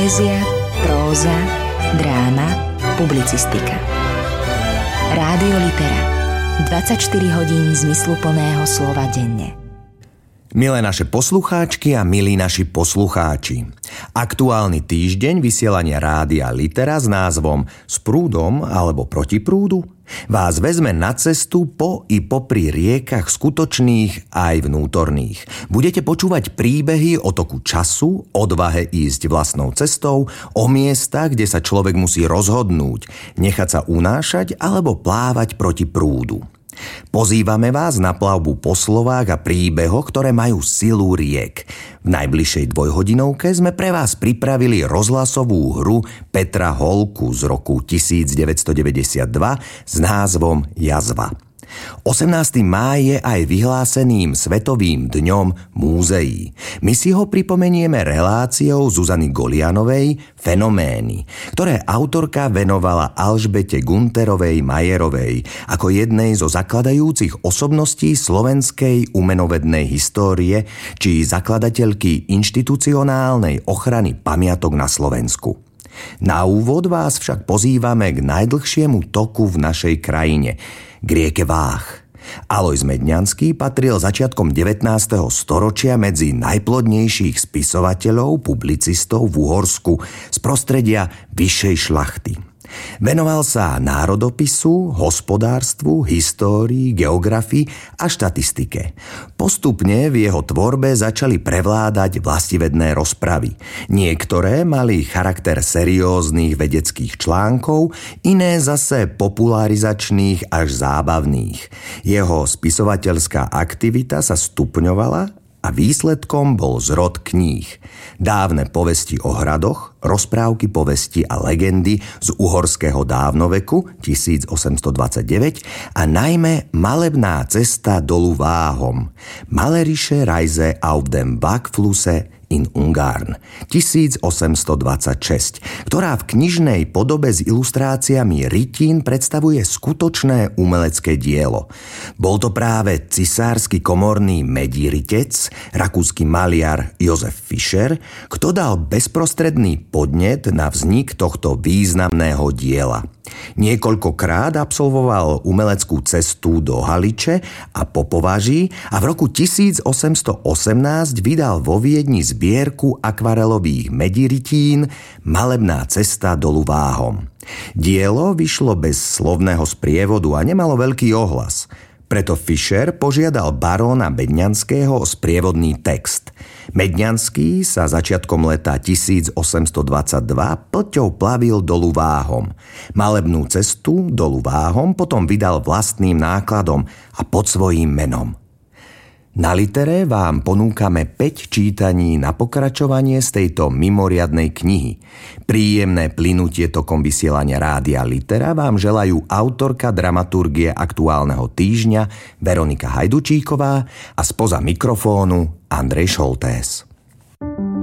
Poézia, próza, dráma, publicistika. Rádio Litera. 24 hodín zmysluplného slova denne. Milé naše poslucháčky a milí naši poslucháči, aktuálny týždeň vysielania Rádia Litera s názvom S prúdom alebo proti prúdu vás vezme na cestu po i popri riekach skutočných aj vnútorných. Budete počúvať príbehy o toku času, odvahe ísť vlastnou cestou, o miestach, kde sa človek musí rozhodnúť, nechať sa unášať alebo plávať proti prúdu. Pozývame vás na plavbu po slovách a príbehoch, ktoré majú silu riek. V najbližšej dvojhodinovke sme pre vás pripravili rozhlasovú hru Petra Holku z roku 1992 s názvom Jazva. 18. máj je aj vyhláseným Svetovým dňom múzeí. My si ho pripomenieme reláciou Zuzany Golianovej Fenomény, ktoré autorka venovala Alžbete Gunterovej Majerovej ako jednej zo zakladajúcich osobností slovenskej umenovednej histórie či zakladateľky inštitucionálnej ochrany pamiatok na Slovensku. Na úvod vás však pozývame k najdlhšiemu toku v našej krajine, k rieke Váh. Alojz Medňanský patril začiatkom 19. storočia medzi najplodnejších spisovateľov, publicistov v Uhorsku z prostredia vyššej šlachty. Venoval sa národopisu, hospodárstvu, histórii, geografii a štatistike. Postupne v jeho tvorbe začali prevládať vlastivedné rozpravy. Niektoré mali charakter serióznych vedeckých článkov, iné zase popularizačných až zábavných. Jeho spisovateľská aktivita sa stupňovala a výsledkom bol zrod kníh. Dávne povesti o hradoch, rozprávky, povesti a legendy z uhorského dávnoveku 1829 a najmä Malebná cesta dolu Váhom, Malerische Reise auf dem Bergflusse in Ungarn 1826, ktorá v knižnej podobe s ilustráciami rytín predstavuje skutočné umelecké dielo. Bol to práve cisársky komorný medíritec, rakúsky maliar Josef Fischer, kto dal bezprostredný podnet na vznik tohto významného diela. Niekoľkokrát absolvoval umeleckú cestu do Haliče a Popovaží a v roku 1818 vydal vo Viedni zbierku akvarelových mediritín Malebná cesta dolu Váhom. Dielo vyšlo bez slovného sprievodu a nemalo veľký ohlas. Preto Fischer požiadal baróna Medňanského o sprievodný text. Medňanský sa začiatkom leta 1822 plťou plavil dolu Váhom. Malebnú cestu dolu Váhom potom vydal vlastným nákladom a pod svojím menom. Na Litere vám ponúkame 5 čítaní na pokračovanie z tejto mimoriadnej knihy. Príjemné plynutie tokom vysielania Rádia Litera vám želajú autorka dramaturgie aktuálneho týždňa Veronika Hajdučíková a spoza mikrofónu Andrej Šoltés.